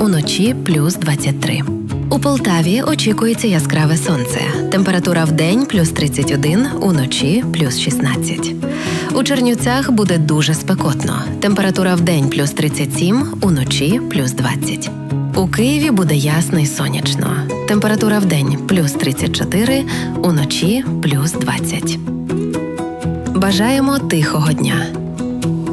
уночі плюс 23. У Полтаві очікується яскраве сонце. Температура вдень плюс 31, уночі плюс 16. У Чернівцях буде дуже спекотно. Температура вдень плюс 37, уночі плюс 20. У Києві буде ясно і сонячно. Температура вдень плюс 34, уночі плюс 20. Бажаємо тихого дня.